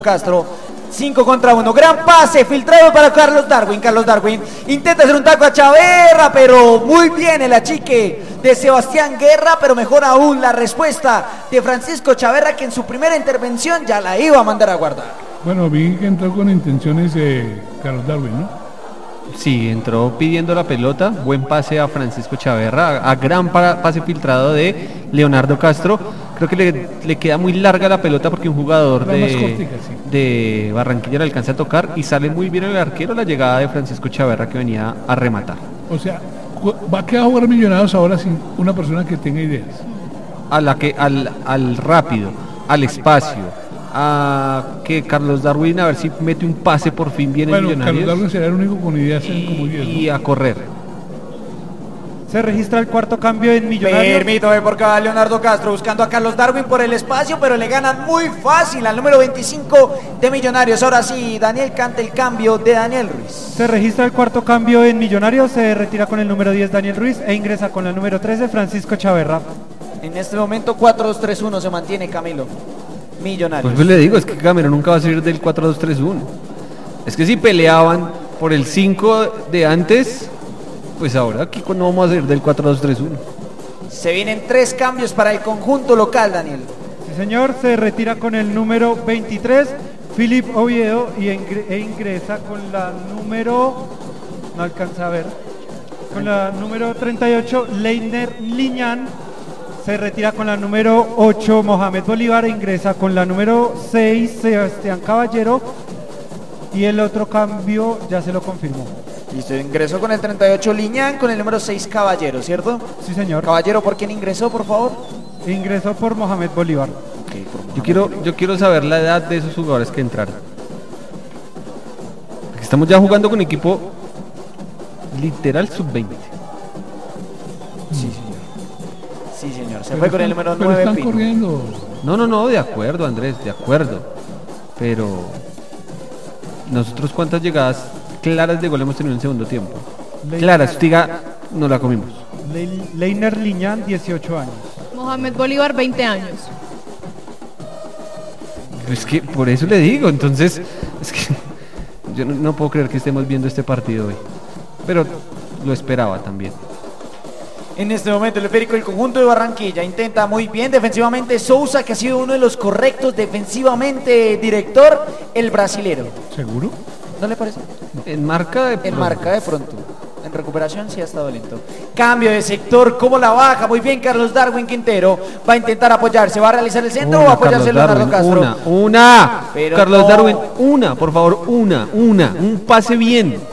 Castro, 5 contra 1, gran pase filtrado para Carlos Darwin. Carlos Darwin intenta hacer un taco a Chaverra, pero muy bien el achique de Sebastián Guerra, pero mejor aún la respuesta de Francisco Chaverra, que en su primera intervención ya la iba a mandar a guardar. Bueno, vi que entró con intenciones Carlos Darwin, ¿no? Sí, entró pidiendo la pelota, buen pase a Francisco Chaverra, a gran pase filtrado de Leonardo Castro. Creo que le queda muy larga la pelota porque un jugador de Barranquilla le alcanza a tocar y sale muy bien el arquero la llegada de Francisco Chaverra, que venía a rematar. O sea, ¿va a quedar a jugar Millonarios ahora sin una persona que tenga ideas? Al rápido, al espacio, a que Carlos Darwin a ver si mete un pase por fin bien en Millonarios. Carlos Darwin será el único con ideas como 10, ¿no? Y a correr. Se registra el cuarto cambio en Millonarios. Permítame por acá Leonardo Castro buscando a Carlos Darwin por el espacio, pero le ganan muy fácil al número 25 de Millonarios. Ahora sí, Daniel canta el cambio de Daniel Ruiz. Se registra el cuarto cambio en Millonarios, se retira con el número 10 Daniel Ruiz e ingresa con la número 13 Francisco Chaverra. En este momento 4-2-3-1 se mantiene Camilo. Millonarios. Pues le digo, es que Camilo nunca va a salir del 4-2-3-1. Es que si peleaban por el 5 de antes, pues ahora aquí no vamos a salir del 4-2-3-1. Se vienen 3 cambios para el conjunto local, Daniel. Sí, señor, se retira con el número 23 Philip Oviedo e ingresa con la número, no alcanza a ver, con la número 38 Leiner Liñán. Se retira con la número 8 Mohamed Bolívar e ingresa con la número 6 Sebastián Caballero, y el otro cambio ya se lo confirmó. Listo, ingresó con el 38 Liñán, con el número 6 Caballero, ¿cierto? Sí, señor. Caballero, ¿por quién ingresó, por favor? Ingresó por Mohamed Bolívar. Okay, por Mohamed yo quiero saber la edad de esos jugadores que entraron. Porque estamos ya jugando con equipo literal sub-20. Sí, señor. Sí, señor. Se fue con el número 9 están Pino. corriendo. No, de acuerdo, Andrés, de acuerdo. Pero nosotros, ¿cuántas llegadas claras de gol hemos tenido en el segundo tiempo? Claras, Tiga, no la comimos. Leiner Liñán, 18 años. Mohamed Bolívar, 20 años. Es que por eso le digo, entonces, es que yo no puedo creer que estemos viendo este partido hoy. Pero lo esperaba también. En este momento el esférico del conjunto de Barranquilla intenta muy bien defensivamente Sousa, que ha sido uno de los correctos defensivamente, director, el brasilero. ¿Seguro? ¿No le parece? En marca de pronto. En recuperación sí ha estado lento. Cambio de sector, ¿cómo la baja? Muy bien Carlos Darwin Quintero. Va a intentar apoyarse, ¿va a realizar el centro o va a apoyarse Leonardo Castro? Una. Pero Carlos no. Darwin, por favor, un pase bien.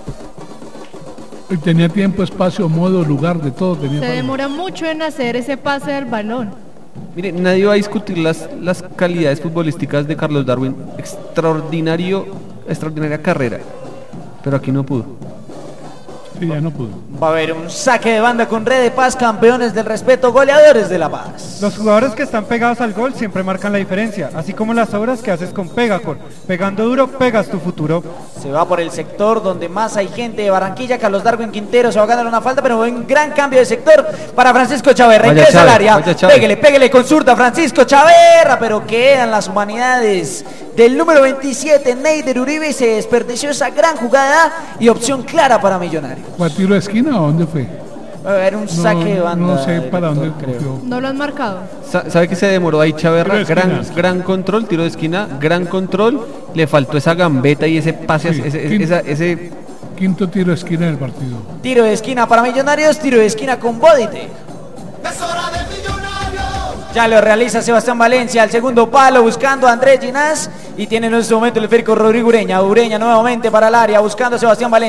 Y tenía tiempo, espacio, modo, lugar, de todo tenía. Se demora mucho en hacer ese pase del balón. Mire, nadie va a discutir las calidades futbolísticas de Carlos Darwin. Extraordinaria carrera. Pero aquí no pudo. Sí, ya no pudo. Va a haber un saque de banda con Red de Paz, campeones del respeto, goleadores de La Paz. Los jugadores que están pegados al gol siempre marcan la diferencia, así como las obras que haces con Pegacor. Pegando duro, pegas tu futuro. Se va por el sector donde más hay gente de Barranquilla. Carlos Darwin Quintero se va a ganar una falta, pero un gran cambio de sector para Francisco Chaverra. Ingresa al área, pégale con zurda Francisco Chaverra, pero quedan las humanidades del número 27 Neider Uribe, y se desperdició esa gran jugada y opción clara para Millonarios. ¿Fue a tiro de esquina o dónde fue? Va a haber un saque de banda. No sé para dónde creo. No lo han marcado. ¿Sabe que se demoró ahí Chaverra? Gran Control, tiro de esquina, gran control. Le faltó esa gambeta y ese pase, sí, ese quinto tiro de esquina del partido. Tiro de esquina para Millonarios, tiro de esquina con Bodite. Ya lo realiza Sebastián Valencia al segundo palo buscando a Andrés Ginás, y tiene en este momento el esférico Rodrigo Ureña. Ureña nuevamente para el área buscando a Sebastián Valencia.